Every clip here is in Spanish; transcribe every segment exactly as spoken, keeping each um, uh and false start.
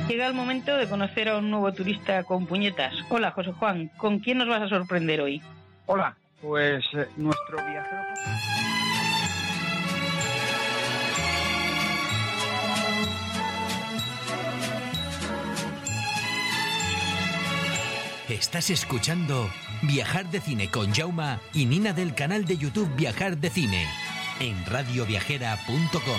Llega el momento de conocer a un nuevo turista con puñetas. Hola, José Juan, ¿con quién nos vas a sorprender hoy? Hola, pues eh, nuestro viajero... Estás escuchando Viajar de Cine con Jauma y Nina del canal de YouTube Viajar de Cine en radio viajera punto com.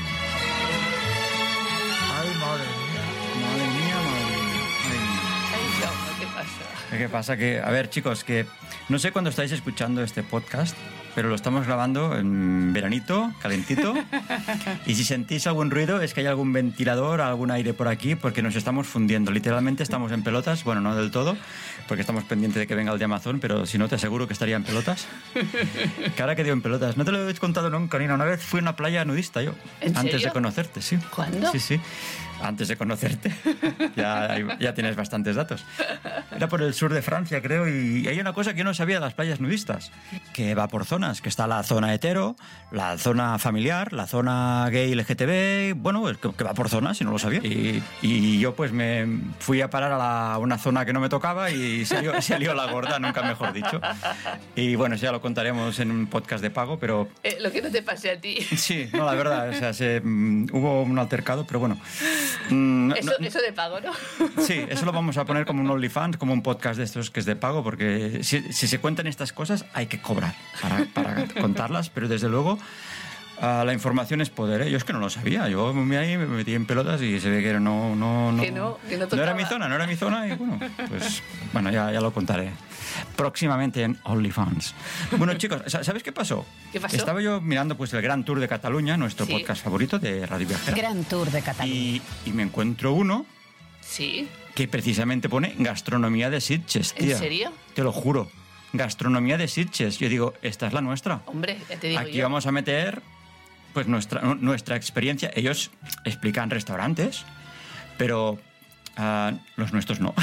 Ay, madre mía, madre mía, madre mía. Ay, Jauma, ¿qué pasa? ¿Qué pasa? Que, a ver, chicos, que no sé cuándo estáis escuchando este podcast, pero lo estamos grabando en veranito, calentito. Y si sentís algún ruido, es que hay algún ventilador, algún aire por aquí, porque nos estamos fundiendo. Literalmente estamos en pelotas, bueno, no del todo, porque estamos pendientes de que venga el de Amazon, pero si no, te aseguro que estaría en pelotas. Que ahora que digo en pelotas, no te lo he contado nunca, Nina. Una vez fui a una playa nudista yo. ¿En antes serio? de conocerte, sí. ¿Cuándo? Sí, sí. Antes de conocerte. ya, ya tienes bastantes datos. Era por el sur de Francia, creo, y hay una cosa que yo no sabía de las playas nudistas, que va por zonas, que está la zona hetero, la zona familiar, la zona gay L G T B, bueno, que, que va por zonas, y no lo sabía. Y, y yo pues me fui a parar a, la, a una zona que no me tocaba y salió, salió la gorda, nunca mejor dicho. Y bueno, eso ya lo contaremos en un podcast de pago, pero... Eh, lo que no te pase a ti. Sí, no, la verdad, o sea, se, um, hubo un altercado, pero bueno... Mm, Eso, no, eso de pago, ¿no? Sí, eso lo vamos a poner como un OnlyFans, como un podcast de estos que es de pago, porque si, si se cuentan estas cosas hay que cobrar para, para contarlas, pero desde luego uh, la información es poder, ¿eh? Yo es que no lo sabía, yo me, ahí me metí en pelotas y se ve que no... No, no, que no, que no no era mi zona, no era mi zona y bueno, pues bueno, ya, ya lo contaré. Próximamente en OnlyFans. Bueno, chicos, ¿sabes qué pasó? ¿Qué pasó? Estaba yo mirando pues el Gran Tour de Cataluña, nuestro Sí. podcast favorito de Radio Viajera. Gran Tour de Cataluña. Y, y me encuentro uno Sí. que precisamente pone gastronomía de Sitges, tía. ¿En serio? Te lo juro. Gastronomía de Sitges. Yo digo, esta es la nuestra. Hombre, ya te digo Aquí yo. vamos a meter pues nuestra, nuestra experiencia. Ellos explican restaurantes, pero uh, los nuestros no.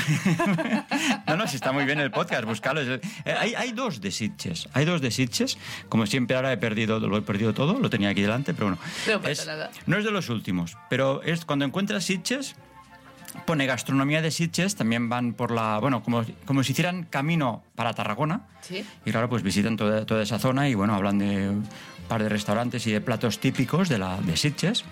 No, no, si está muy bien el podcast, buscarlos. Hay, hay dos de Sitges. Hay dos de Sitges. Como siempre ahora he perdido, lo he perdido todo. Lo tenía aquí delante, pero bueno. No pasa Es- nada. no es de los últimos, pero es cuando encuentras Sitges, pone gastronomía de Sitges, también van por la... Bueno, como, como si hicieran camino para Tarragona. Sí. Y claro, pues visitan toda, toda esa zona y bueno, hablan de un par de restaurantes y de platos típicos de, la, de Sitges.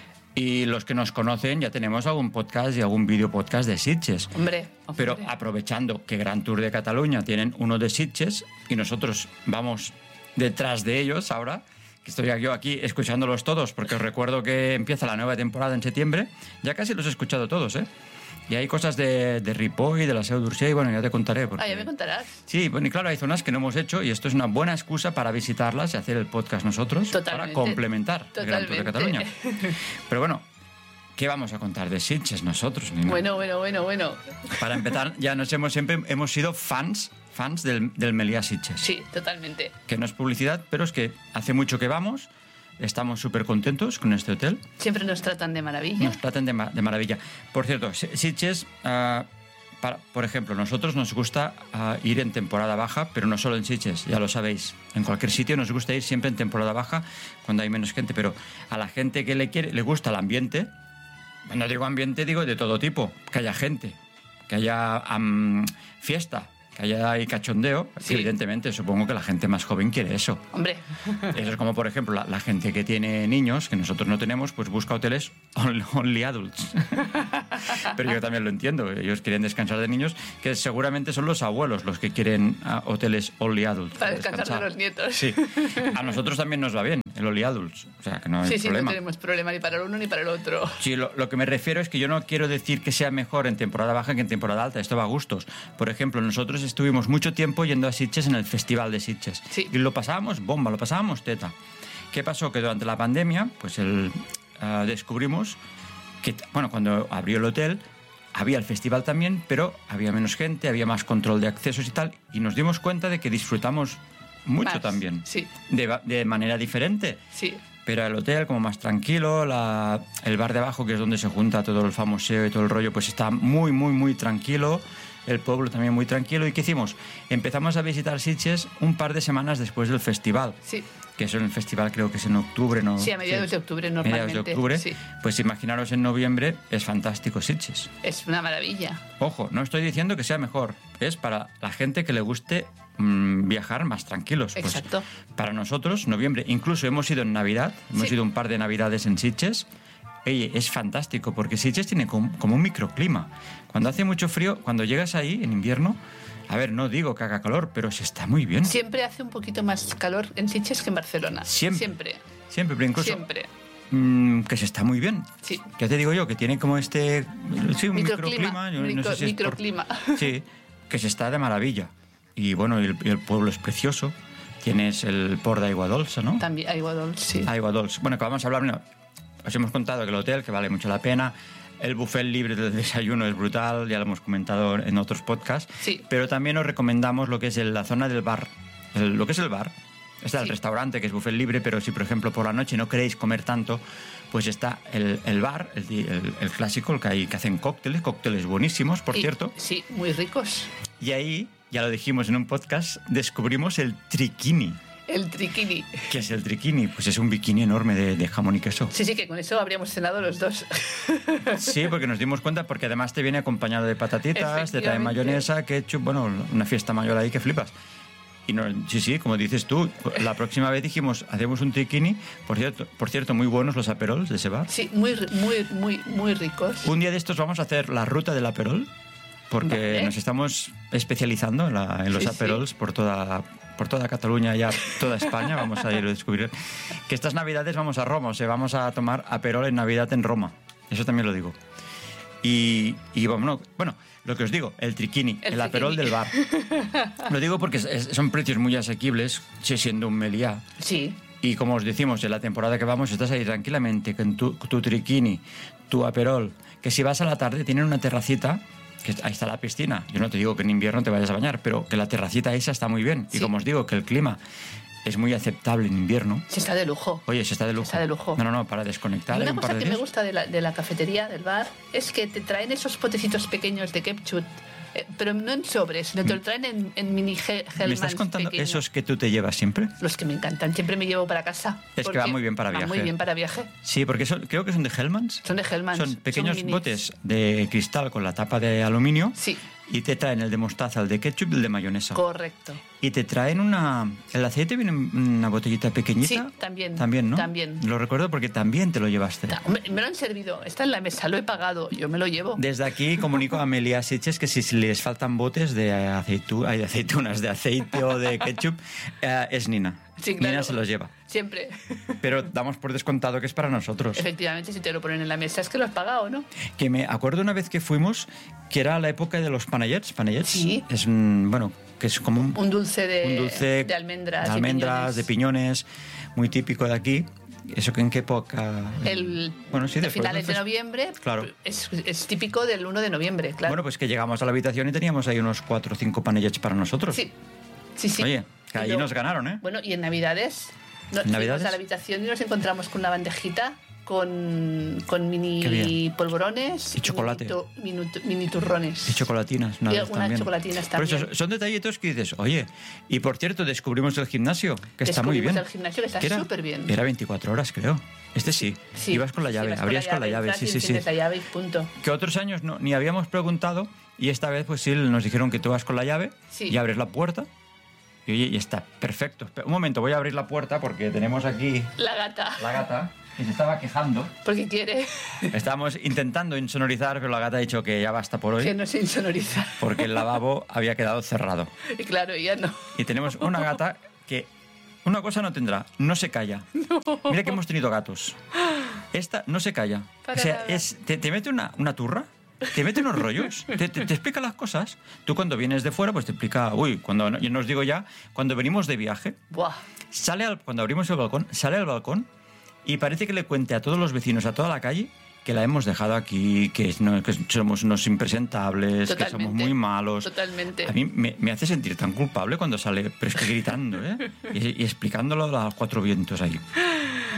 Y los que nos conocen ya tenemos algún podcast y algún vídeo podcast de Sitges. Hombre, hombre. Pero aprovechando que Gran Tour de Cataluña tienen uno de Sitges y nosotros vamos detrás de ellos ahora, que estoy yo aquí escuchándolos todos, porque os recuerdo que empieza la nueva temporada en septiembre, ya casi los he escuchado todos, ¿eh? Y hay cosas de, de Ripoll, de la Seu d'Urgell, bueno, ya te contaré. Porque... Ah, ya me contarás. Sí, bueno, y claro, hay zonas que no hemos hecho y esto es una buena excusa para visitarlas y hacer el podcast nosotros. Totalmente. Para complementar el Gran Tour de Cataluña. Totalmente. Pero bueno, ¿qué vamos a contar de Sitges nosotros, Nina? Bueno, bueno, bueno, bueno. Para empezar, ya nos hemos siempre hemos sido fans, fans del, del Meliá Sitges. Sí, totalmente. Que no es publicidad, pero es que hace mucho que vamos, estamos súper contentos con este hotel. Siempre nos tratan de maravilla. Nos tratan de, ma- de maravilla. Por cierto, Sitges, uh, para, por ejemplo, nosotros nos gusta uh, ir en temporada baja, pero no solo en Sitges, ya lo sabéis. En cualquier sitio nos gusta ir siempre en temporada baja, cuando hay menos gente, pero a la gente que le quiere, le gusta el ambiente. Cuando digo ambiente, digo de todo tipo. Que haya gente, que haya um, fiesta, que haya ahí cachondeo. Sí. Evidentemente, supongo que la gente más joven quiere eso. Hombre. Eso es como, por ejemplo, la, la gente que tiene niños, que nosotros no tenemos, pues busca hoteles only, only adults. Pero yo también lo entiendo. Ellos quieren descansar de niños, que seguramente son los abuelos los que quieren uh, hoteles only adults. Para descansar de los nietos. Sí. A nosotros también nos va bien el only adults. O sea, que no hay Sí, sí, problema. no tenemos problema ni para el uno ni para el otro. Sí, lo, lo que me refiero es que yo no quiero decir que sea mejor en temporada baja que en temporada alta. Esto va a gustos. Por ejemplo, nosotros estuvimos mucho tiempo yendo a Sitges en el Festival de Sitges. Sí. Y lo pasábamos bomba, lo pasábamos teta. ¿Qué pasó? Que durante la pandemia, pues el, uh, descubrimos que, bueno, cuando abrió el hotel, había el festival también, pero había menos gente, había más control de accesos y tal. Y nos dimos cuenta de que disfrutamos mucho Más, también. sí. De, de manera diferente. Sí. Pero el hotel como más tranquilo, la, el bar de abajo, que es donde se junta todo el famoseo y todo el rollo, pues está muy, muy, muy tranquilo. El pueblo también muy tranquilo. ¿Y qué hicimos? Empezamos a visitar Sitges un par de semanas después del festival. Sí. Que eso en el festival creo que es en octubre, ¿no? Sí, a mediados sí. de octubre normalmente. Mediados de octubre. Sí. Pues imaginaros en noviembre, es fantástico Sitges. Es una maravilla. Ojo, no estoy diciendo que sea mejor. Es para la gente que le guste mmm, viajar más tranquilos. Pues Exacto. para nosotros, noviembre, incluso hemos ido en Navidad, hemos Sí. ido un par de Navidades en Sitges. Oye, es fantástico porque Sitges tiene como, como un microclima. Cuando hace mucho frío, cuando llegas ahí en invierno, a ver, no digo que haga calor, pero se está muy bien. Siempre hace un poquito más calor en Sitges que en Barcelona. Siempre. Siempre. Siempre, pero incluso Siempre. mmm, que se está muy bien. Sí. Ya te digo yo, que tiene como este sí, un Microclima. microclima. yo no Micro- sé si es por- microclima. Sí, que se está de maravilla. Y bueno, y el, y el pueblo es precioso. Tienes el Port de Aigua Dolça, ¿no? También Aigua Dolça, sí. Aigua Dolça. Bueno, que vamos a hablar... Bueno, os hemos contado que el hotel, que vale mucho la pena. El buffet libre del desayuno es brutal, ya lo hemos comentado en otros podcasts. Sí. Pero también os recomendamos lo que es el- la zona del bar. El- lo que es el bar. Está el Sí. restaurante, que es buffet libre, pero si, por ejemplo, por la noche no queréis comer tanto, pues está el, el bar, el, el- el clásico, el que, hay, que hacen cócteles, cócteles buenísimos, por Y- cierto. Sí, muy ricos. Y ahí, ya lo dijimos en un podcast, descubrimos el triquini. El triquini. ¿Qué es el triquini? Pues es un bikini enorme de, de jamón y queso. Sí, sí, que con eso habríamos cenado los dos. Sí, porque nos dimos cuenta, porque además te viene acompañado de patatitas, te trae Efectivamente. mayonesa, ketchup, bueno, una fiesta mayor ahí que flipas. Y no, sí, sí, como dices tú, la próxima vez dijimos, hacemos un triquini, por cierto, por cierto muy buenos los aperols de ese bar. Sí, muy, ri- muy, muy, muy ricos. Un día de estos vamos a hacer la ruta del aperol, porque Vale. nos estamos especializando en, la- en los Sí, sí. aperols por toda por toda Cataluña, ya toda España, vamos a ir a descubrir. Que estas navidades vamos a Roma, o sea, vamos a tomar aperol en Navidad en Roma. Eso también lo digo. Y, y bueno, bueno, lo que os digo, el triquini, el, El aperol triquini. del bar. Lo digo porque es- es- son precios muy asequibles, si siendo un meliá. Sí, Y como os decimos, en la temporada que vamos, estás ahí tranquilamente con tu, tu triquini, tu aperol, que si vas a la tarde tienen una terracita, que ahí está la piscina. Yo no te digo que en invierno te vayas a bañar, pero que la terracita esa está muy bien. Y Sí. como os digo, que el clima es muy aceptable en invierno. se está de lujo. Oye, se está de lujo. está de lujo. No, no, no, para desconectar Y en una un par cosa de que me días. gusta de la, de la cafetería, del bar, es que te traen esos potecitos pequeños de ketchup, eh, pero no en sobres, sino te lo traen en, en mini ge- ¿Me Hellmann's estás contando pequeños. esos que tú te llevas siempre? Los que me encantan, siempre me llevo para casa. Es que porque va muy bien para va viaje. muy bien para viaje. Sí, porque son, creo que son de Hellmann's. Son de Hellmann's. Son pequeños minis. botes de cristal con la tapa de aluminio. Sí, Y te traen el de mostaza, el de ketchup y el de mayonesa. correcto. Y te traen una... El aceite viene en una botellita pequeñita. Sí, también. También, ¿no? También. Lo recuerdo porque también te lo llevaste. Ta- Me, me lo han servido, está en la mesa, lo he pagado, yo me lo llevo. Desde aquí comunico a Amelia Sitges que si les faltan botes de, aceitu ay, de aceitunas, de aceite o de ketchup, eh, es Nina. Sí, claro. Nina se los lleva. Siempre. Pero damos por descontado que es para nosotros. Efectivamente, si te lo ponen en la mesa, es que lo has pagado, ¿no? Que me acuerdo una vez que fuimos, que era la época de los panayets. Panayets Sí. es un... Bueno, que es como un... Un dulce de, un dulce de almendras. de y almendras, de piñones. piñones, muy típico de aquí. ¿Eso que en qué época? El, bueno, sí, de después finales de del fest- noviembre. Claro. Es, es típico del uno de noviembre, claro. Bueno, pues que llegamos a la habitación y teníamos ahí unos cuatro o cinco panayets para nosotros. Sí, sí, sí. Oye, que Y ahí luego- nos ganaron, ¿eh? Bueno, y en Navidades, no, ¿En Navidades? fuimos a la habitación y nos encontramos con una bandejita con, con Qué mini bien. polvorones Y chocolate. Mini, tu- mini, tu- mini turrones. Y chocolatinas, una Y vez algunas también. chocolatinas Por eso también. son detallitos que dices, oye, y por cierto, descubrimos el gimnasio, que está muy bien. Descubrimos el gimnasio, que está era- súper bien. Era veinticuatro horas, creo. Este sí. Sí, Ibas con la sí, llave, vas abrías con la llave, entras sí, y sí, sí. enciendes la llave y punto. Que otros años no, ni habíamos preguntado y esta vez pues sí nos dijeron que tú vas con la llave Sí. y abres la puerta y oye, y está perfecto. Espera, un momento, voy a abrir la puerta porque tenemos aquí La gata, la gata que se estaba quejando. porque quiere Estábamos intentando insonorizar, pero la gata ha dicho que ya basta por que hoy no se insonoriza. porque el lavabo había quedado cerrado. Y claro, ya no. Y tenemos una gata que una cosa no tendrá, no se calla. Mira que hemos tenido gatos. Esta no se calla. Para o sea, nada. es, te, te mete una, una turra, te mete unos rollos, te, te- te explica las cosas. Tú cuando vienes de fuera, pues te explica, uy, cuando, yo no os digo ya, cuando venimos de viaje, Buah. sale al, cuando abrimos el balcón, sale al balcón y parece que le cuente a todos los vecinos, a toda la calle, que la hemos dejado aquí, que, es- no, que somos unos impresentables, que somos Totalmente. muy malos. Totalmente. A mí me, me hace sentir tan culpable cuando sale, pero es que gritando, ¿eh? Y, y explicándolo a los cuatro vientos ahí.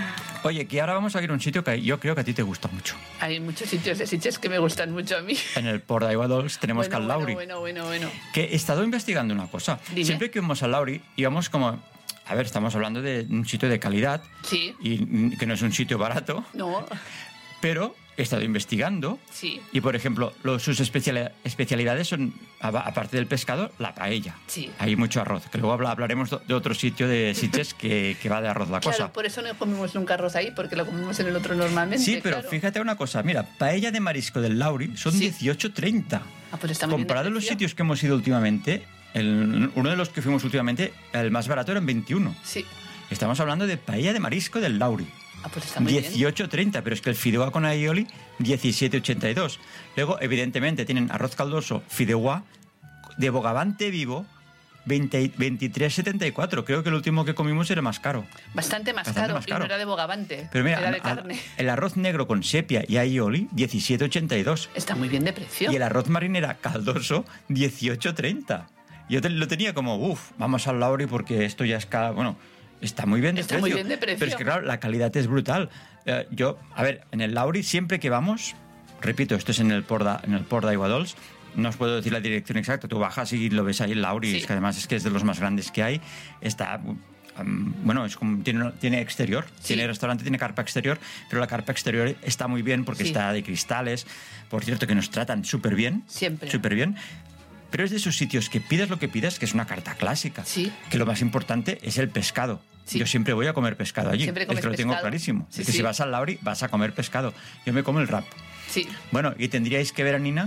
Oye, que ahora vamos a ir a un sitio que yo creo que a ti te gusta mucho. Hay muchos sitios de Sitges que me gustan mucho a mí. En el Port d'Aigua Dols tenemos bueno, Cal Lauri. Bueno, bueno, bueno, bueno. Que he estado investigando una cosa. Dime. Siempre que íbamos al Lauri, íbamos como... A ver, estamos hablando de un sitio de calidad. Sí. Y que no es un sitio barato. No. Pero he estado investigando. Sí. Y, por ejemplo, lo- sus especiali- especialidades son, a- aparte del pescado, la paella. Sí. Hay mucho arroz. Que luego habla- hablaremos do- de otro sitio de Sitges que, que va de arroz la Claro, cosa. por eso no comemos nunca arroz ahí, porque lo comemos en el otro normalmente. Sí, pero claro. fíjate una cosa. Mira, paella de marisco del Lauri son Sí. dieciocho treinta. Ah, pues está muy bien de Comparado a los precio. sitios que hemos ido últimamente, el- uno de los que fuimos últimamente, el más barato era en veintiuno. Sí. Estamos hablando de paella de marisco del Lauri. Ah, pues está muy bien. dieciocho treinta, pero es que el fideuá con aioli, diecisiete ochenta y dos. Luego, evidentemente, tienen arroz caldoso, fideuá, de bogavante vivo, veinte veintitrés setenta y cuatro. Creo que el último que comimos era más caro. Bastante más Bastante caro, más y no caro. era de bogavante, Pero mira, era de a- carne. el arroz negro con sepia y aioli, diecisiete ochenta y dos. Está muy bien de precio. Y el arroz marinera caldoso, dieciocho treinta. Yo te- lo tenía como, uff, vamos al Lauri porque esto ya es caro. Bueno, está muy bien de Está precio. muy bien de precio. Pero es que, claro, la calidad es brutal. Eh, yo, a ver, en el Lauri, siempre que vamos, repito, esto es en el Port d'A- en el Port d'Aigua Dols, no os puedo decir la dirección exacta. Tú bajas y lo ves ahí el Lauri, Sí. es que además es que es de los más grandes que hay. Está... um, bueno, es como, tiene, tiene exterior, Sí. tiene restaurante, tiene carpa exterior, pero la carpa exterior está muy bien porque Sí. está de cristales. Por cierto, que nos tratan súper bien. Siempre. Súper bien. Pero es de esos sitios que pidas lo que pidas, que es una carta clásica. Sí. Que lo más importante es el pescado. Sí. Yo siempre voy a comer pescado allí. Siempre Es comes que lo tengo pescado. clarísimo. Sí, Es que sí. si vas al Lauri, vas a comer pescado. Yo me como el rap. Sí. Bueno, y tendríais que ver a Nina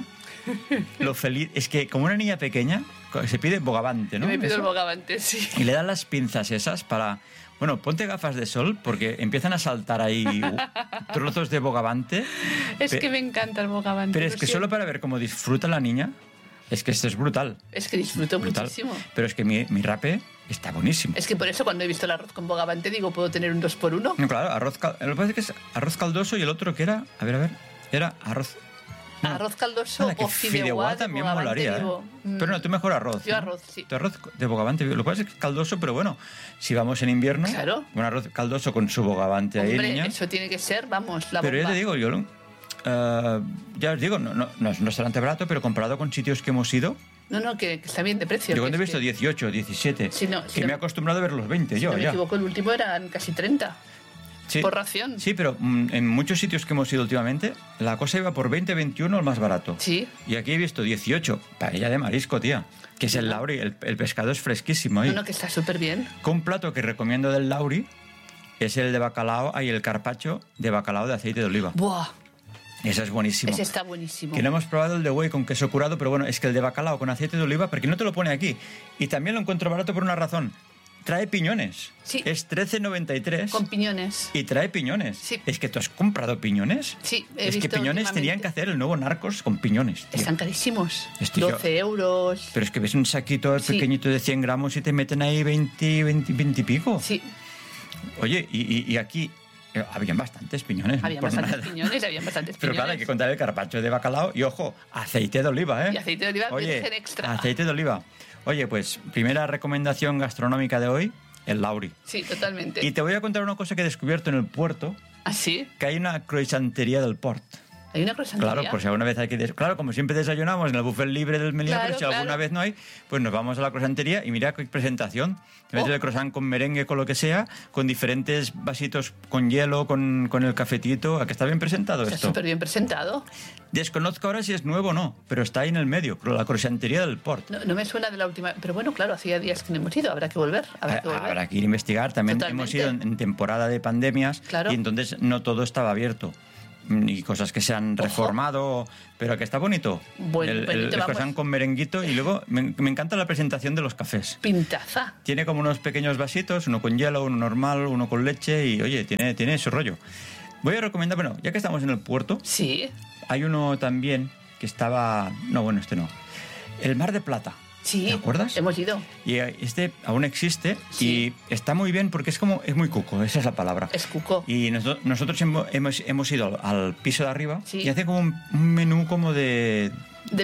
lo feliz. Es que como una niña pequeña, se pide bogavante, ¿no? Yo me pido Eso. el bogavante, sí. Y le dan las pinzas esas para... Bueno, ponte gafas de sol porque empiezan a saltar ahí uh, trozos de bogavante. Es Pe- que me encanta el bogavante. Pero es lo que siento. solo para ver cómo disfruta la niña, es que esto es brutal. Es que disfruto brutal. muchísimo. Pero es que mi, mi rape está buenísimo. Es que por eso cuando he visto el arroz con bogavante digo, ¿puedo tener un dos por uno? No, claro, arroz, cal- lo que pasa es que es arroz caldoso y el otro que era, a ver, a ver, era arroz... no. Arroz caldoso Anda, que o fideuá de también bogavante molaría, ¿eh? vivo. Mm. Pero no, tú mejor arroz. Yo ¿no? arroz, sí. Tu arroz de bogavante vivo. Lo que pasa es que es caldoso, pero bueno, si vamos en invierno, Claro. un arroz caldoso con su bogavante ahí, Hombre, niña. eso tiene que ser, vamos, la Pero ya bomba. te digo, yo lo- eh, ya os digo, no, no, no es un restaurante barato, pero comparado con sitios que hemos ido, No, no, que, que está bien de precio. yo que cuando he es visto que, dieciocho, diecisiete, Sí, no, que si me no- he acostumbrado a ver los veinte, si yo no me ya. equivoco, el último eran casi treinta. Sí. Por ración. Sí, pero mm, en muchos sitios que hemos ido últimamente, la cosa iba por veinte, veintiuno el más barato. Sí. Y aquí he visto dieciocho, paella de marisco, tía. Que es el Lauri, el, el pescado es fresquísimo ahí. No, no, que está súper bien. Con un plato que recomiendo del Lauri es el de bacalao, hay el carpaccio de bacalao de aceite de oliva. Buah, Ese es buenísimo. ese está buenísimo. Que no hemos probado el de buey con queso curado, pero bueno, es que el de bacalao con aceite de oliva, porque no te lo pone aquí. Y también lo encuentro barato por una razón. Trae piñones. Sí. Es trece noventa y tres. Con piñones. Y trae piñones. Sí. Es que tú has comprado piñones. Sí, he Es que visto piñones tenían que últimamente. hacer el nuevo Narcos con piñones. tío. Están carísimos. Estoy yo- doce euros. Pero es que ves un saquito Sí. pequeñito de cien gramos y te meten ahí veinte, veinte, veinte y pico. Sí, Oye, y, y- y aquí eh, habían bastantes piñones. había por bastantes nada. piñones, había bastantes Pero piñones. claro, hay que contar el carpaccio de bacalao y, ojo, aceite de oliva, ¿eh? Y aceite de oliva Oye, virgen extra. aceite de oliva. Oye, pues, primera recomendación gastronómica de hoy, el Lauri. Sí, totalmente. Y te voy a contar una cosa que he descubierto en el puerto, ¿Ah, sí? que hay una croissantería del port. ¿Hay una croissantería? Claro, por si alguna vez hay que... des- Claro, como siempre desayunamos en el buffet libre del Meliá, Claro, pero si alguna claro. vez no hay, pues nos vamos a la croissantería y mira qué presentación. Te metes Oh. el croissant con merengue, con lo que sea, con diferentes vasitos con hielo, con, con el cafetito. ¿A que está bien presentado Está esto? súper bien presentado. Desconozco ahora si es nuevo o no, pero está ahí en el medio, pero la croissantería del port. No, no me suena de la última... Pero bueno, claro, hacía días que no hemos ido. Habrá que volver. Habrá que volver. Habrá que ir a investigar. También Totalmente. hemos ido en, en temporada de pandemias Claro. y entonces no todo estaba abierto. Mm, Y cosas que se han Ojo. reformado, pero que está bonito. Bueno, el, el, bonito, el vamos. croissant con merenguito y luego me, me encanta la presentación de los cafés. Pintaza. Tiene como unos pequeños vasitos, uno con hielo, uno normal, uno con leche y oye, tiene, tiene su rollo. Voy a recomendar, bueno, ya que estamos en el puerto, Sí. hay uno también que estaba... No, bueno, este no. El Mar de Plata. Sí. ¿Te acuerdas? Hemos ido. Y eh, este aún existe Sí. y está muy bien porque es como... Es muy cuco, esa es la palabra. Es cuco. Y noso- nosotros hemo- hemos, hemos ido al, al piso de arriba Sí. y hace como un, un menú como de... De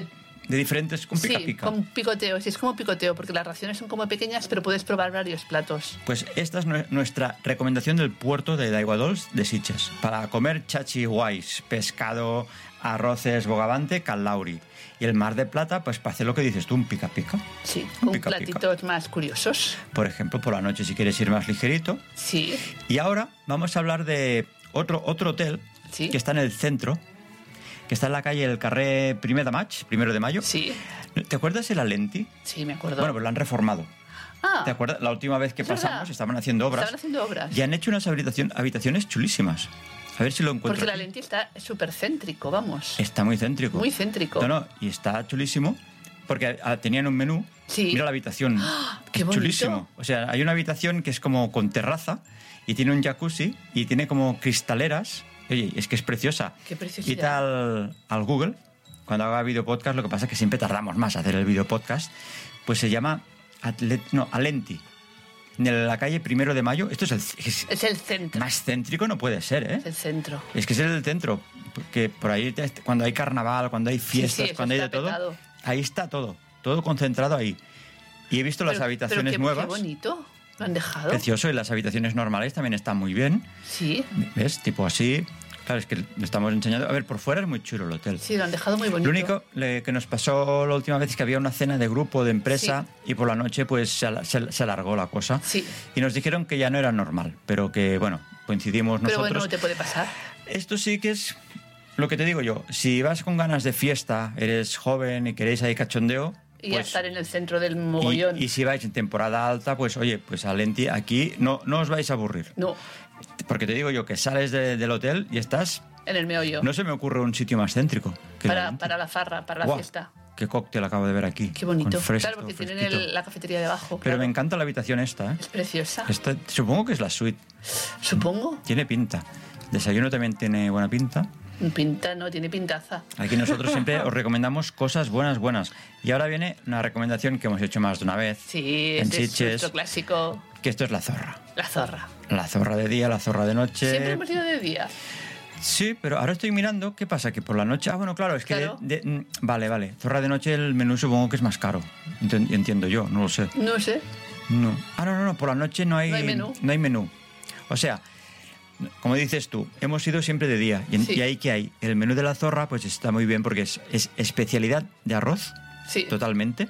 de diferentes, con pica Sí, pica. con picoteo. Sí, es como picoteo, porque las raciones son como pequeñas, pero puedes probar varios platos. Pues esta es nue- nuestra recomendación del puerto de Daiguadols de Sitges. Para comer chachi guays, pescado, arroces, bogavante, callauri. Y el Mar de Plata, pues para hacer lo que dices tú, un pica pica. Sí, con Pica, pica. platitos más curiosos. Por ejemplo, por la noche si quieres ir más ligerito. Sí, Y ahora vamos a hablar de otro, otro hotel Sí. que está en el centro, que está en la calle El Carré Primer de Maig, primero de mayo. sí, ¿Te acuerdas de la Lenti? sí, me acuerdo. Bueno, pues la han reformado. ah, ¿Te acuerdas? La última vez que es verdad. pasamos estaban haciendo obras. Estaban haciendo obras. Y han hecho unas habitación- habitaciones chulísimas. A ver si lo encuentro. Porque la aquí. Lenti está súper céntrico, vamos. Está muy céntrico. Muy céntrico. No, no, y está chulísimo porque ah, tenían un menú. Sí. Mira la habitación. ¡Qué es bonito! chulísimo. O sea, hay una habitación que es como con terraza y tiene un jacuzzi y tiene como cristaleras. Oye, es que es preciosa. Qué preciosidad. Quita al, al Google, cuando haga video podcast, lo que pasa es que siempre tardamos más a hacer el video podcast, pues se llama Atlet, no, Alenti. En la calle Primero de Mayo. Esto es el es- Es el centro. más céntrico no puede ser, ¿eh? Es el centro. Es que es el centro, porque por ahí te- cuando hay carnaval, cuando hay fiestas, sí, eso cuando hay de está todo, petado. ahí está todo, todo concentrado ahí. Y he visto las Pero- habitaciones pero qué, nuevas, Qué bonito. Lo han dejado. precioso, y las habitaciones normales también están muy bien, Sí, ¿ves? Tipo así. Claro, es que le estamos enseñando. A ver, por fuera es muy chulo el hotel. sí, lo han dejado muy bonito. Lo único le- que nos pasó la última vez es que había una cena de grupo, de empresa, y por la noche pues se, al- se- se alargó la cosa. Sí. Y nos dijeron que ya no era normal, pero que, bueno, coincidimos Pero nosotros. bueno, te puede pasar. Esto sí que es lo que te digo yo. Si vas con ganas de fiesta, eres joven y queréis ahí cachondeo, Y pues, estar en el centro del y, mogollón. y si vais en temporada alta, pues oye, pues a Lenti aquí no, no os vais a aburrir. No, Porque te digo yo que sales de- del hotel y estás... en el meollo. No se me ocurre un sitio más céntrico que la para, Lenti. para la farra, para la Guau, fiesta. Qué cóctel acabo de ver aquí. Qué bonito. con fresco, claro, porque tienen fresquito. el- la cafetería debajo. Pero claro. me encanta la habitación esta, ¿eh? Es preciosa. Esta- supongo que es la suite. Supongo. Tiene pinta. Desayuno también tiene buena pinta. Pinta, no, tiene pintaza. Aquí nosotros siempre os recomendamos cosas buenas, buenas. Y ahora viene una recomendación que hemos hecho más de una vez. Sí, en ese es Sitges, nuestro clásico. que esto es la zorra. La zorra. La zorra de día, la zorra de noche. Siempre hemos ido de día. Sí, pero ahora estoy mirando, ¿qué pasa? Que por la noche... Ah, bueno, claro, es que... Claro. de- de- mm, vale, vale. Zorra de noche el menú supongo que es más caro. Enten- Entiendo yo, no lo sé. No sé. No. Ah, no, no, no, por la noche no hay, No hay menú. no hay menú. O sea, como dices tú, hemos ido siempre de día. Y, en- Sí. y ahí que hay, el menú de la zorra pues está muy bien porque es, es especialidad de arroz, Sí. totalmente.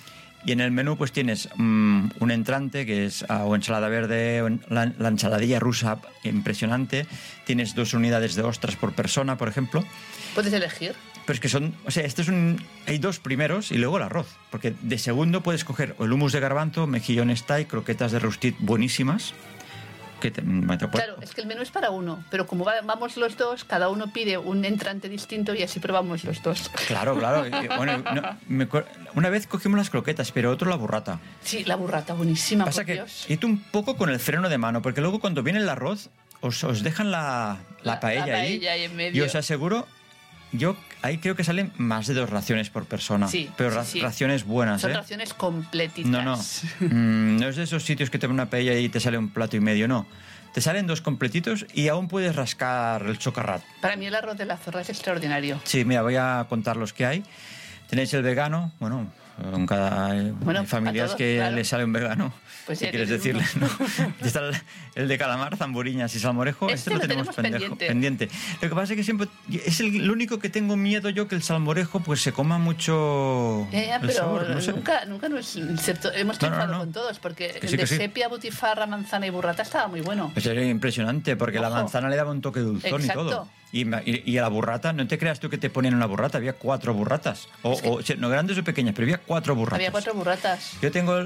Y en el menú pues tienes mm, un entrante que es ah, o ensalada verde, o en- la, la ensaladilla rusa impresionante. Tienes dos unidades de ostras por persona, por ejemplo. Puedes elegir. Pero es que son, o sea, este es un, hay dos primeros y luego el arroz. Porque de segundo puedes coger o el hummus de garbanzo, mejillones thai, croquetas de rostit buenísimas. Que te, me te puedo- Claro, es que el menú es para uno, pero como va- vamos los dos, cada uno pide un entrante distinto y así probamos los dos. Claro, claro. Y, bueno, no, me acuer- una vez cogimos las croquetas, pero otro la burrata. Sí, la burrata, buenísima, Pasa por que Dios. he ido un poco con el freno de mano, porque luego cuando viene el arroz, os, os dejan la, la La- paella, la ahí. paella ahí en Y medio. os aseguro, yo ahí creo que salen más de dos raciones por persona. Sí, pero sí, ra- sí. raciones buenas, Son ¿eh? raciones completitas. No, no. Mm, no es de esos sitios que te ven una paella y te sale un plato y medio, no. Te salen dos completitos y aún puedes rascar el chocarrat. Para mí el arroz de la zorra es extraordinario. Sí, mira, voy a contar los que hay. Tenéis el vegano, bueno, en cada Bueno, hay familias a todos, que claro. les sale un vegano. Pues ¿Qué ya quieres tienen decirles? uno. ¿No? Está el, el de calamar, zamburiñas y salmorejo. Este Este, lo lo tenemos, tenemos pendejo- pendiente. pendiente. Lo que pasa es que siempre es el, el único que tengo miedo yo que el salmorejo pues se coma mucho Ya, ya, el pero sabor, no sé. nunca, nunca nos, excepto- hemos No, no, triunfado no. con todos, porque Que el sí, de que sí. sepia, butifarra, manzana y burrata estaba muy bueno. Pues era impresionante, porque la Ojo. manzana le daba un toque dulzón Exacto. y todo. Y, ma- y, y a la burrata, no te creas tú que te ponían una burrata, había cuatro burratas. O, o sea, no grandes o pequeñas, pero había cuatro burratas. Había cuatro burratas. Yo tengo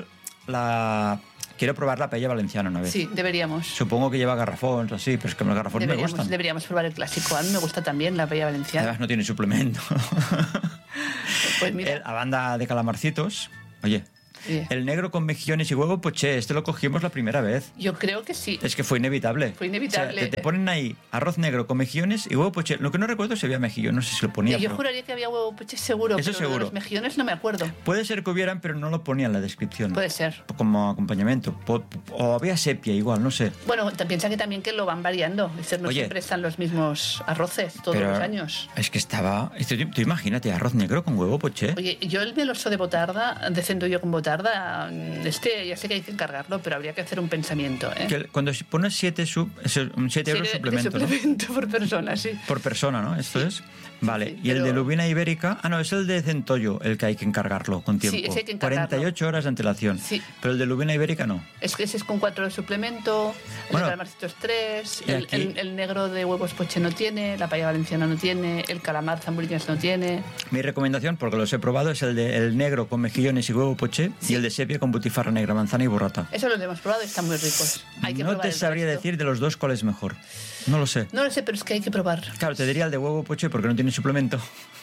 la... Quiero probar la paella valenciana una vez. Sí, deberíamos. Supongo que lleva garrafón o así, pero es que los garrafones me Deberíamos, gustan. deberíamos probar el clásico. A mí me gusta también la paella valenciana. Además no tiene suplemento. Pues mira, La banda de calamarcitos, oye, Sí. El negro con mejillones y huevo poché, este lo cogimos la primera vez. Yo creo que sí. Es que fue inevitable. Fue inevitable. O sea, te, te ponen ahí arroz negro con mejillones y huevo poché. Lo que no recuerdo es si había mejillón, no sé si lo ponía. Yo pero... juraría que había huevo poché seguro, Eso pero seguro. de los mejillones no me acuerdo. Puede ser que hubieran, pero no lo ponía en la descripción. Puede ser. Como acompañamiento. Po- O había sepia igual, no sé. Bueno, te piensa que también que lo van variando. Es decir, no Oye. siempre están los mismos arroces todos Pero los años. Es que estaba... esto- Tú imagínate, arroz negro con huevo poché. Oye, yo el meloso de botarda, de centollo con botarda, este ya sé que hay que encargarlo, pero habría que hacer un pensamiento, ¿eh? Que cuando pones siete euros Serie de suplemento, ¿no? suplemento por persona, sí. Por persona, ¿no? Esto es. Vale. sí, y el pero- de lubina ibérica. Ah, no, es el de centollo el que hay que encargarlo con tiempo. ese hay que encargarlo. cuarenta y ocho horas de antelación. Sí. Pero el de lubina ibérica no. Es que ese es con cuatro de suplemento, el Bueno, de calamarcitos tres, y el, aquí- el- el negro de huevos poché no tiene, la paella valenciana no tiene, el calamar zamburiñas no tiene. Mi recomendación, porque los he probado, es el de el negro con mejillones y huevo poché Sí. y el de sepia con butifarra negra, manzana y burrata. Eso los hemos probado y están muy ricos. Hay que No probar te el sabría resto. decir de los dos cuál es mejor. No lo sé. No lo sé, pero es que hay que probar. Claro, te diría el de huevo poché porque no tiene suplemento.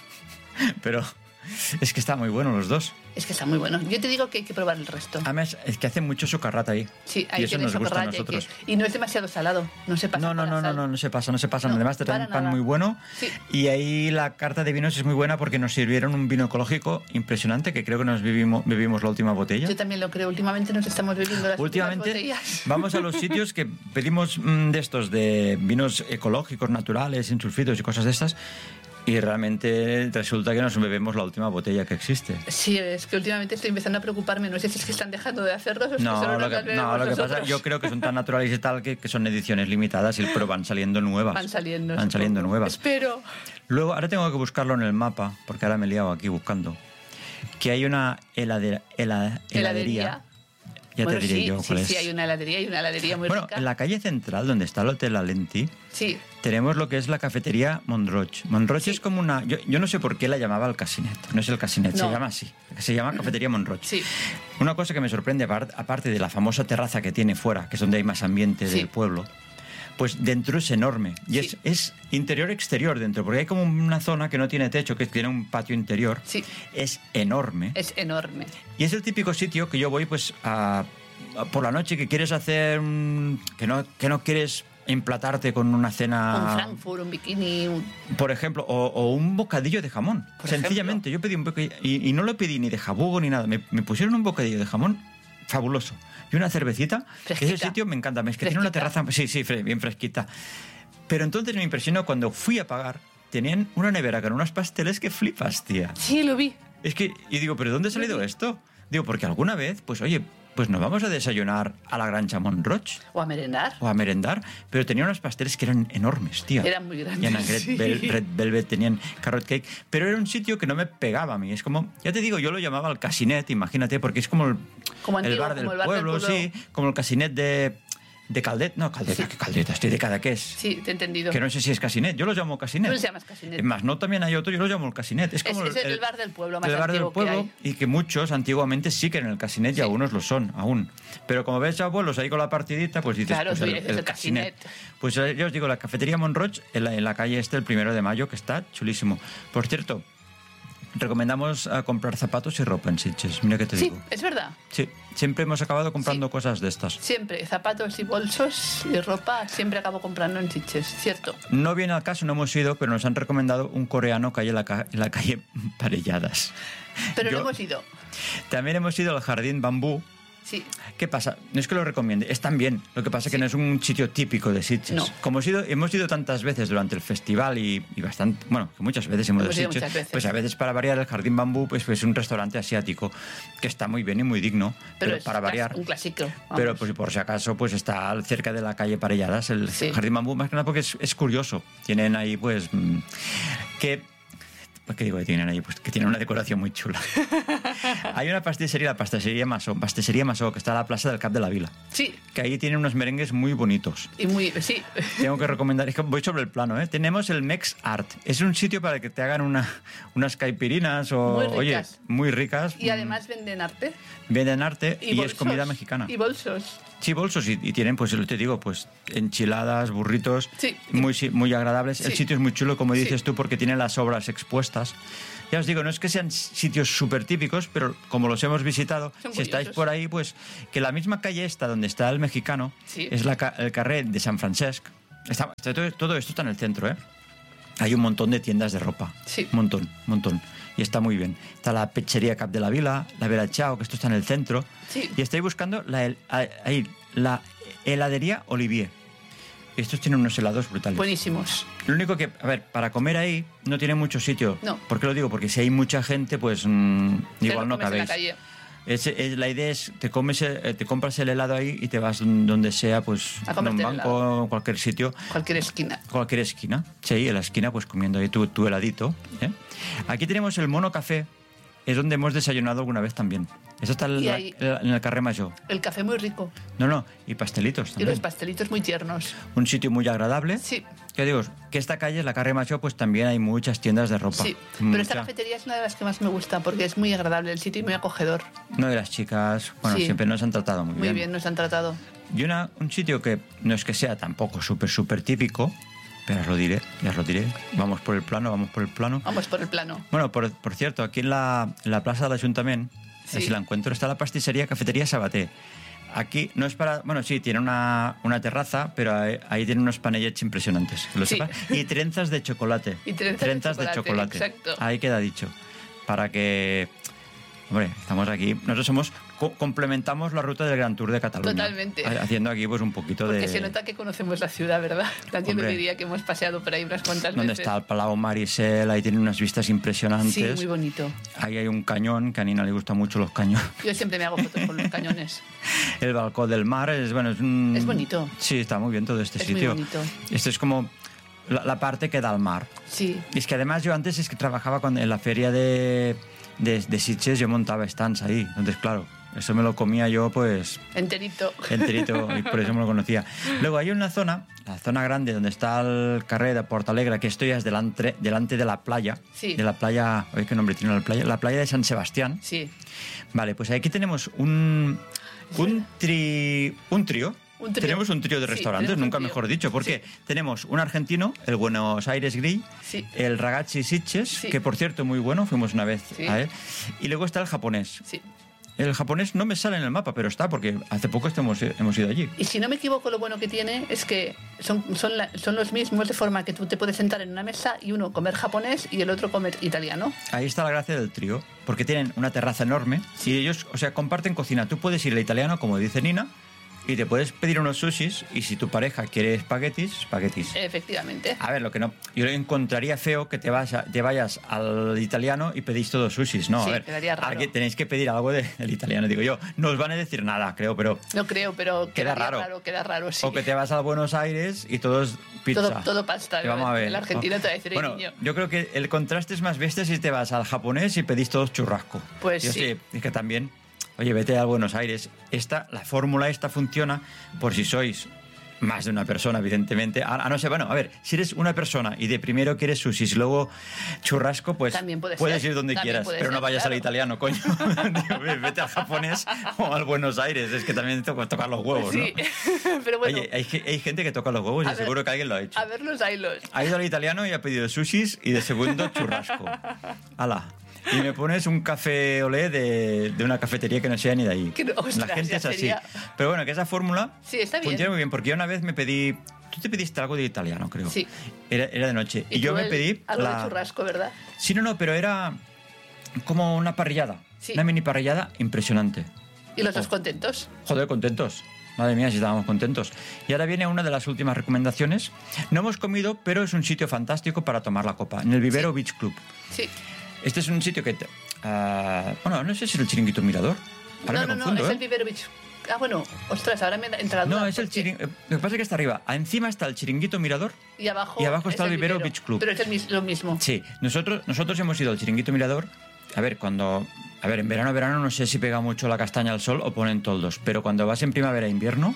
Pero es que están muy buenos los dos. Es que está muy bueno. Yo te digo que hay que probar el resto. Además, es que hace mucho socarrata ahí. Sí, y hay eso que nos gusta a desocarrar y hay nosotros. que- Y no es demasiado salado, no se pasa No, no, con la no, no, sal. no, no se pasa, no se pasa. No, Además te traen para un pan nada. muy bueno. Sí. Y ahí la carta de vinos es muy buena porque nos sirvieron un vino ecológico impresionante que creo que nos bebimos, bebimos la última botella. Yo también lo creo. Últimamente nos estamos bebiendo las Últimamente últimas botellas. vamos a los sitios que pedimos mm, de estos, de vinos ecológicos, naturales, sin sulfitos y cosas de estas. Y realmente resulta que nos bebemos la última botella que existe. Sí, es que últimamente estoy empezando a preocuparme. No sé si es que están dejando de hacerlos o es que No, solo lo nos que, las no, bebemos lo que pasa, nosotros. yo creo que son tan naturales y tal que, que son ediciones limitadas, y- pero van saliendo nuevas. Van saliendo. Van saliendo supongo. nuevas. Espero. Luego, ahora tengo que buscarlo en el mapa, porque ahora me he liado aquí buscando. Que hay una heladera, hela- heladería. Heladería. Ya Bueno, te diré sí, yo sí, cuál sí, es. hay una heladería y una heladería muy Bueno, rica. en la calle central, donde está el Hotel Alenti, Sí, tenemos lo que es la cafetería Montroch. Montroch Sí. es como una... Yo, yo no sé por qué la llamaba el Casinet. No es el Casinet, se No. llama así. Se llama Cafetería Montroch. sí. Una cosa que me sorprende, apar- aparte de la famosa terraza que tiene fuera, que es donde hay más ambiente Sí. del pueblo, pues dentro es enorme. Y Sí. es, es interior-exterior dentro, porque hay como una zona que no tiene techo, que tiene un patio interior. Sí. Es enorme. Es enorme. Y es el típico sitio que yo voy pues a, a- por la noche que quieres hacer un- que no que no quieres emplatarte con una cena, Un Frankfurt, un bikini, un... por ejemplo, o, o un bocadillo de jamón. Por Sencillamente, yo pedí un bocadillo y, y no lo pedí ni de jabugo ni nada. Me, me pusieron un bocadillo de jamón fabuloso y una cervecita. Fresquita. Ese sitio me encanta. Es que tiene una Fresquita. terraza, sí, sí, fre- bien fresquita. Pero entonces me impresionó cuando fui a pagar. Tenían una nevera con unos pasteles que flipas, tía. Sí, lo vi. Es que, y digo, ¿pero dónde ha salido esto? Digo, porque alguna vez, pues oye, pues nos vamos a desayunar a la Granja Montroch O a merendar. o a merendar, pero tenía unos pasteles que eran enormes, tía. Eran muy grandes, Tenían Red, sí. Vel- Red Velvet, tenían Carrot Cake, pero era un sitio que no me pegaba a mí. Es como, ya te digo, yo lo llamaba el Casinet, imagínate, porque es como el, Como el, antiguo, bar, del como el bar del pueblo, pueblo. sí, como el Casinet de, de Caldet. No, Caldeta, Sí. ¿qué Caldeta? Estoy de Cadaqués. Sí, te he entendido. Que no sé si es Casinet, yo lo llamo Casinet. Tú lo llamas Casinet. Es más, no también hay otro, yo lo llamo el Casinet. Es Es, como es el, bar del pueblo más el bar del antiguo pueblo, que hay. y que muchos antiguamente sí que en el Casinet y Sí. algunos lo son aún. Pero como ves abuelos ahí con la partidita, pues dices, Claro, pues tú el, dices el el Casinet. Casinet. Pues eh, yo os digo, la cafetería Montroch en la, en la calle este, el primero de mayo, que está chulísimo. Por cierto, recomendamos a comprar zapatos y ropa en Sitges. Mira que te Sí, digo. es verdad. Sí, siempre hemos acabado comprando Sí. cosas de estas. Siempre, zapatos y bolsos y ropa, siempre acabo comprando en Sitges, cierto. No viene al caso, no hemos ido, pero nos han recomendado un coreano que hay en la, ca- en la calle Parelladas. Pero Yo- no hemos ido. También hemos ido al Jardín Bambú. Sí, ¿Qué pasa? No es que lo recomiende, es también. Lo que pasa es que Sí. no es un sitio típico de Sitges. No. Como hemos ido, hemos ido tantas veces durante el festival y, y bastante, bueno, que muchas veces hemos, Hemos ido a ido Sitges, muchas veces. pues a veces para variar el Jardín Bambú pues, pues es un restaurante asiático que está muy bien y muy digno, pero, es para clas- variar. un clásico. vamos. Pero pues, por si acaso pues está cerca de la calle Parelladas, el Sí. Jardín Bambú, más que nada porque es, es curioso. Tienen ahí pues mm, que... Pues, ¿qué digo que tienen ahí? Pues que tienen una decoración muy chula. Hay una pastissería, la pastissería Masó, pastissería Masó, que está a la plaza del Cap de la Vila, Sí, que ahí tienen unos merengues muy bonitos. y muy... Sí, Tengo que recomendar, es que voy sobre el plano, ¿eh? Tenemos el Mex Art. Es un sitio para que te hagan una, unas caipirinas o, Muy oye, ricas. muy ricas. y además venden arte. Venden arte y, es bolsos. comida mexicana. Y bolsos. Sí, bolsos y, y tienen, pues te digo, pues enchiladas, burritos, Sí. muy, sí, muy agradables. El Sí. sitio es muy chulo, como Sí. dices tú, porque tiene las obras expuestas. Ya os digo, no es que sean sitios súper típicos, pero como los hemos visitado, Son si estáis curiosos. por ahí, pues que la misma calle esta donde está el mexicano Sí. es la, ca- el carrer de San Francesc. Está, está- todo, todo esto está en el centro, ¿eh? Hay un montón de tiendas de ropa. Sí. Un montón, un montón. Y está muy bien. Está la Pechería Cap de la Vila, la Vera Chao, que esto está en el centro. Sí. Y estoy buscando la, hel- ahí, la heladería Olivier. Estos tienen unos helados brutales. Buenísimos. Lo único que, a ver, para comer ahí no tiene mucho sitio. No. ¿Por qué lo digo? Porque si hay mucha gente, pues mm, Te igual lo no comes en la cabéis. calle. Es, es- la idea es, te, comes, el- te compras el helado ahí y te vas donde sea, pues A en comerte un el banco helado. o cualquier sitio, Cualquier esquina. cualquier esquina. Sí, en la esquina, pues comiendo ahí tu, tu heladito. ¿eh? Aquí tenemos el Mono Café, es donde hemos desayunado alguna vez también. Eso está en, Y la- ahí- en el Carrer Major. El café muy rico. No, no, y pastelitos Y también. los pastelitos muy tiernos. Un sitio muy agradable. Sí, Que digo, que esta calle, la Carrer Major, pues también hay muchas tiendas de ropa. sí. Pero esta Mucha- cafetería es una de las que más me gusta porque es muy agradable el sitio y muy acogedor. No, de las chicas, bueno, Sí. siempre nos han tratado muy, Muy bien, nos han tratado. Y una, un sitio que no es que sea tampoco súper, súper típico, pero os lo diré, ya os lo diré. Vamos por el plano, vamos por el plano. Vamos por el plano. Bueno, por, por cierto, aquí en la, en la plaza del Ayuntamiento, Sí. si la encuentro, está la pastissería Cafetería Sabaté. Aquí no es para... Bueno, sí, tiene una, una terraza, pero ahí, ahí tiene unos panellets impresionantes, que lo Sí. sepas. Y trenzas de chocolate. Y trenzas de de chocolate, chocolate. exacto. Ahí queda dicho. Para que... Hombre, estamos aquí... Nosotros somos... co- complementamos la ruta del Gran Tour de Cataluña. Totalmente. Ha- Haciendo aquí pues un poquito Porque de... se nota que conocemos la ciudad, ¿verdad? Nadie Hombre. me diría que hemos paseado por ahí unas cuantas Donde veces. está el Palau Marisel, ahí tiene unas vistas impresionantes. Sí, muy bonito. Ahí hay un cañón, que a Nina le gustan mucho los cañones. Yo siempre me hago fotos con los cañones. El balcón del mar es, bueno, es un... Es bonito. Sí, está muy bien todo este Es muy sitio. bonito. Esto es como la, la parte que da al mar. Sí, Y es que además yo antes es que trabajaba con, en la feria de, de, de Sitges, yo montaba stands ahí. Entonces, claro, eso me lo comía yo pues enterito. enterito y por eso me lo conocía. Luego hay una zona, la zona grande donde está el carrer de Portalegre, que esto ya es delante, delante de la playa. Sí. De la playa, oye, ¿qué nombre tiene la playa? La playa de San Sebastián. Sí. Vale, pues aquí tenemos un, un, tri, un trío. Un trío. Tenemos un trío de Sí, restaurantes, tenemos un nunca trío. mejor dicho, porque tenemos un argentino, el Buenos Aires Grill, Sí. el Ragazzi Sitges, Sí. que por cierto muy bueno, fuimos una vez Sí. a él, y luego está el japonés. Sí. El japonés no me sale en el mapa, pero está, porque hace poco hemos, hemos ido allí. Y si no me equivoco, lo bueno que tiene es que son, son, la- son los mismos, de forma que tú te puedes sentar en una mesa y uno comer japonés y el otro comer italiano. Ahí está la gracia del trío, porque tienen una terraza enorme y ellos, o sea, comparten cocina. Tú puedes ir al italiano, como dice Nina, y te puedes pedir unos sushis, y si tu pareja quiere espaguetis, espaguetis. Efectivamente. A ver, lo que no, yo encontraría feo que te, vas a- te vayas al italiano y pedís todos sushis. No, Sí, a ver, quedaría raro. alguien- tenéis que pedir algo de- del italiano, digo yo. No os van a decir nada, creo, pero... No creo, pero Queda quedaría raro. Queda raro, sí. O que te vas a Buenos Aires y todos pizza. Todo, todo pasta. Que vamos a ver. El argentino te va a decir, "Ey, Bueno, niño". yo creo que el contraste es más bestia si te vas al japonés y pedís todos churrasco. Pues Yo sí. Es que también, oye, vete a Buenos Aires. Esta, la fórmula esta funciona por si sois más de una persona, evidentemente. A, a no ser, bueno, a ver, si eres una persona y de primero quieres sushi y luego churrasco, pues También puede puedes ser. ir donde También quieras, puede pero no ser, vayas claro. al italiano, coño. Digo, ve- vete al japonés o al Buenos Aires. Es que también te toca tocar los huevos, Sí, ¿no? pero bueno, Oye, hay, ge- hay gente que toca los huevos y A ver, seguro que alguien lo ha hecho. a ver los hilos. Ha ido al italiano y ha pedido sushis y de segundo churrasco. ¡Hala! Y me pones un café olé de, de una cafetería que no sea ni de ahí. Que no- ostras, La gente ya es así. sería- Pero bueno, que esa fórmula Sí, está bien. funciona muy bien, porque yo una vez me pedí... Tú te pediste algo de italiano, creo. Sí. Era, era de noche. Y, yo tú me el- pedí... algo la... de churrasco, ¿verdad? Sí, no, no, pero era como una parrillada. Sí. Una mini parrillada impresionante. Y los dos Oh. contentos. Joder, contentos. Madre mía, si estábamos contentos. Y ahora viene una de las últimas recomendaciones. No hemos comido, pero es un sitio fantástico para tomar la copa. En el Vivero Sí. Beach Club. Sí. Este es un sitio que... te- ah, bueno, no sé si es el Chiringuito Mirador. Ahora no, me no, no, confundo, es ¿eh? el Vivero Beach. Ah, bueno, ostras, ahora me entra la duda. No, es el porque- chiringuito... Lo que pasa es que está arriba. Encima está el Chiringuito Mirador. Y abajo, y abajo es está el Vivero Beach Club. Pero es el mis- lo mismo. Sí, nosotros, nosotros hemos ido al Chiringuito Mirador. A ver, cuando... A ver, en verano, verano no sé si pega mucho la castaña al sol o ponen toldos. Pero cuando vas en primavera e invierno,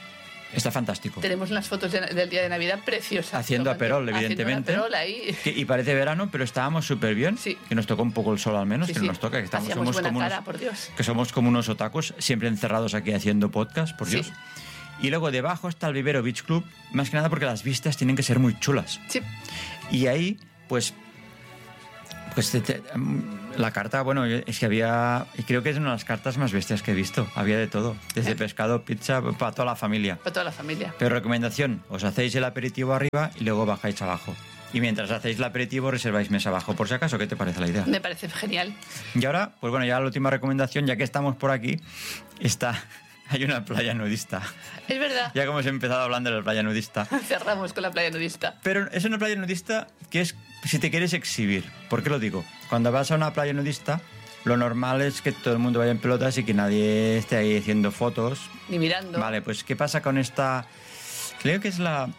está fantástico. Tenemos unas fotos de- del día de Navidad preciosas. Haciendo tomando- aperol, haciendo un evidentemente. aperol ahí. Que- y parece verano, pero estábamos súper bien. Sí. Que nos tocó un poco el sol al menos, Sí, que sí. nos toca. Que estamos, Hacíamos somos buena como cara, unos, por Dios. que somos como unos otakus, siempre encerrados aquí haciendo podcast, por Sí. Dios. Y luego debajo está el Vivero Beach Club, más que nada porque las vistas tienen que ser muy chulas. Sí, Y ahí, pues, Pues te- te- la carta, bueno, es que había, y creo que es una de las cartas más bestias que he visto. Había de todo, desde pescado, pizza, para toda la familia. Para toda la familia. Pero recomendación, os hacéis el aperitivo arriba y luego bajáis abajo. Y mientras hacéis el aperitivo reserváis mesa abajo, por si acaso. ¿Qué te parece la idea? Me parece genial. Y ahora, pues bueno, ya la última recomendación, ya que estamos por aquí, está... Hay una playa nudista. Es verdad. Ya como hemos empezado hablando de la playa nudista. Cerramos con la playa nudista. Pero es una playa nudista que es si te quieres exhibir. ¿Por qué lo digo? Cuando vas a una playa nudista, lo normal es que todo el mundo vaya en pelotas y que nadie esté ahí haciendo fotos. Ni mirando. Vale, pues ¿qué pasa con esta...? Creo que es la...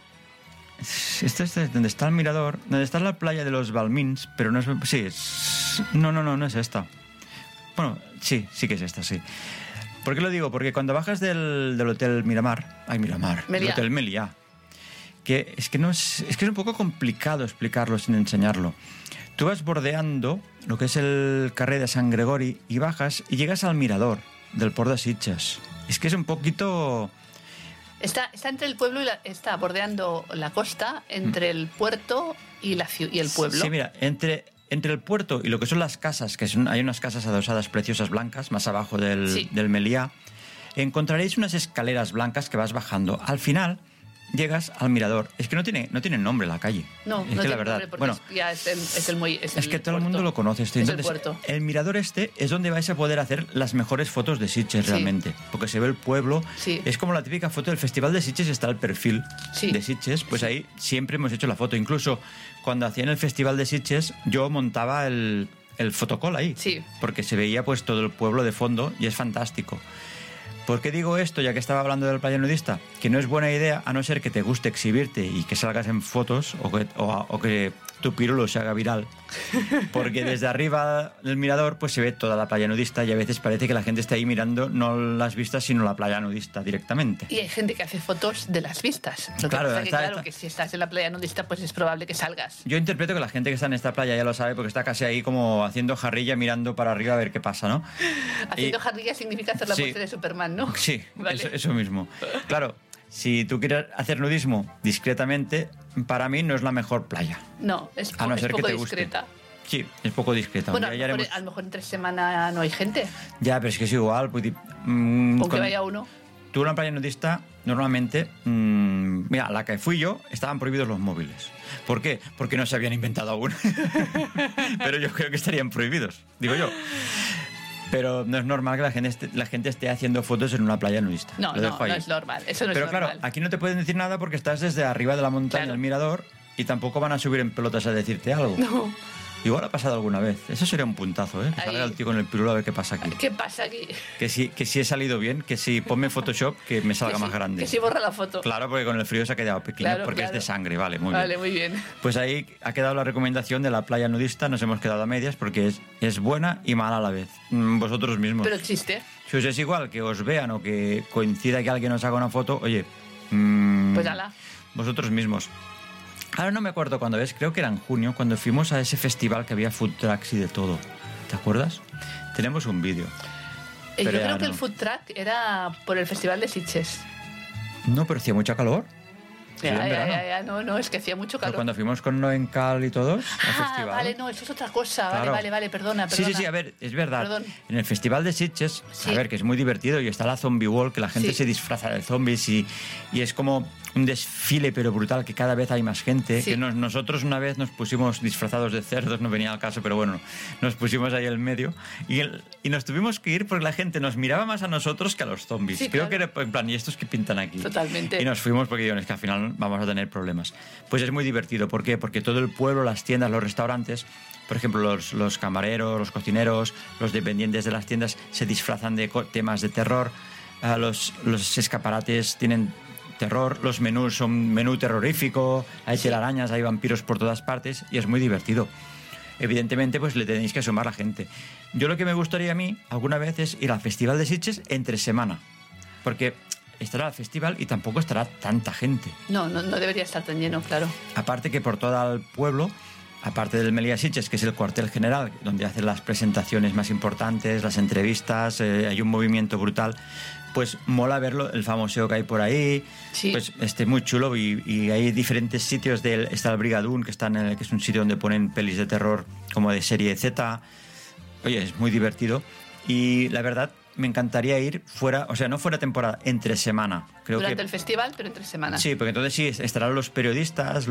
Esta es donde está el mirador, donde está la playa de los Balmins, pero no es... Sí, es... No, no, no, no es esta. Bueno, sí, sí que es esta, sí. ¿Por qué lo digo? Porque cuando bajas del, del Hotel Miramar... Ay, Miramar. Meliá. El Hotel Meliá. Que es que, no es, es que es un poco complicado explicarlo sin enseñarlo. Tú vas bordeando lo que es el carrer de San Gregori y bajas y llegas al mirador del Port de Sitges. Es que es un poquito... Está, está entre el pueblo y la, está bordeando la costa, entre el puerto y, la, ciu- y el pueblo. Sí, mira, entre, entre el puerto y lo que son las casas, que son, hay unas casas adosadas preciosas blancas, más abajo del, Sí. del Meliá, encontraréis unas escaleras blancas que vas bajando. Al final llegas al mirador. Es que no tiene, no tiene nombre la calle. No, es no que tiene la verdad, nombre porque bueno, es, ya es el, es el muelle, es es el que todo el puerto. mundo lo conoce. Esto. Es el Entonces, puerto. el mirador este es donde vais a poder hacer las mejores fotos de Sitges Sí. realmente, porque se ve el pueblo. Sí. Es como la típica foto del Festival de Sitges, está el perfil Sí. de Sitges, pues ahí siempre hemos hecho la foto. Incluso cuando hacían el Festival de Sitges, yo montaba el, el fotocall ahí, Sí. porque se veía pues todo el pueblo de fondo y es fantástico. ¿Por qué digo esto, ya que estaba hablando del playa nudista? Que no es buena idea, a no ser que te guste exhibirte y que salgas en fotos o que, o, o que tu pirulo se haga viral. Porque desde arriba del mirador pues se ve toda la playa nudista y a veces parece que la gente está ahí mirando no las vistas, sino la playa nudista directamente. Y hay gente que hace fotos de las vistas. Lo que Claro, pasa es que, está- claro, está- que si estás en la playa nudista, pues es probable que salgas. Yo interpreto que la gente que está en esta playa ya lo sabe porque está casi ahí como haciendo jarrilla mirando para arriba a ver qué pasa, ¿no? Haciendo Y- jarrilla significa hacer la Sí. pose de Superman, ¿no? Sí, Vale. eso, eso mismo. Claro, si tú quieres hacer nudismo discretamente, para mí no es la mejor playa. No, es, A no es ser que poco te guste. discreta. Sí, es poco discreta. Bueno, a Ya- lo, ya mejor, haremos- a lo mejor entre semana no hay gente. Ya, pero es que es igual. Pues, mm, Con que con- vaya uno. Tú en una playa nudista, normalmente, mm, mira, a la que fui yo, estaban prohibidos los móviles. ¿Por qué? Porque no se habían inventado aún. Pero yo creo que estarían prohibidos, digo yo. Pero no es normal que la gente esté, la gente esté haciendo fotos en una playa nudista. No, Lo no, dejo no ahí. es normal. Eso no Pero es claro, normal. aquí no te pueden decir nada porque estás desde arriba de la montaña, Claro. el mirador, y tampoco van a subir en pelotas a decirte algo. No. Igual ha pasado alguna vez. Eso sería un puntazo, ¿eh? Que Ahí. salga el tío con el pirulo a ver qué pasa aquí. ¿Qué pasa aquí? Que si, que si he salido bien, que si ponme Photoshop, que me salga Que más sí- grande. Que si borra la foto. Claro, porque con el frío se ha quedado pequeño, Claro, porque claro. es de sangre, vale, muy Vale, bien. muy bien. Pues ahí ha quedado la recomendación de la playa nudista, nos hemos quedado a medias porque es, es buena y mala a la vez. Mm, Vosotros mismos. Pero existe. Si os es igual que os vean o que coincida que alguien os haga una foto, oye, mm, Pues ala. vosotros mismos. Ahora no me acuerdo cuándo es, creo que era en junio, cuando fuimos a ese festival que había food trucks y de todo. ¿Te acuerdas? Tenemos un vídeo. Eh, Yo Pero ya creo que no. el food truck era por el Festival de Sitges. No, pero hacía mucha calor. Sí, Ya, en ya, verano. ya, ya, no, no, es que hacía mucho Pero calor. cuando fuimos con Noencal y todos al Ah, festival. vale, no, eso es otra cosa. Vale, Claro. vale, vale, perdona, Sí, perdona. sí, sí, a ver, es verdad. Perdón. En el Festival de Sitges, Sí. a ver, que es muy divertido y está la Zombie Wall, que la gente Sí. se disfraza de zombies y, y es como un desfile pero brutal, que cada vez hay más gente. Sí. Que nos- nosotros una vez nos pusimos disfrazados de cerdos, no venía al caso, pero bueno, nos pusimos ahí en medio y, el- y nos tuvimos que ir porque la gente nos miraba más a nosotros que a los zombies. Sí, Creo claro. que era en plan, ¿y estos qué pintan aquí? Totalmente. Y nos fuimos porque dijeron, es que al final vamos a tener problemas. Pues es muy divertido. ¿Por qué? Porque todo el pueblo, las tiendas, los restaurantes, por ejemplo, los, los camareros, los cocineros, los dependientes de las tiendas se disfrazan de co- temas de terror. Ah, los, los escaparates tienen terror, los menús son menú terrorífico, hay telarañas, hay vampiros por todas partes y es muy divertido. Evidentemente, pues le tenéis que sumar a la gente. Yo lo que me gustaría a mí alguna vez es ir al Festival de Sitges entre semana, porque estará el festival y tampoco estará tanta gente. No, no, no debería estar tan lleno, claro. Aparte que por todo el pueblo aparte del Meliá Sitges, que es el cuartel general, donde hacen las presentaciones más importantes, las entrevistas, eh, hay un movimiento brutal, pues mola verlo, el famoseo que hay por ahí, Sí. pues este muy chulo y, y hay diferentes sitios, del, está el Brigadoon, que, está en el, que es un sitio donde ponen pelis de terror como de serie Z. Oye, es muy divertido y la verdad me encantaría ir fuera, o sea, no fuera temporada, entre semana. Creo Durante que, el festival, pero entre semanas. sí, porque entonces sí, estarán los periodistas,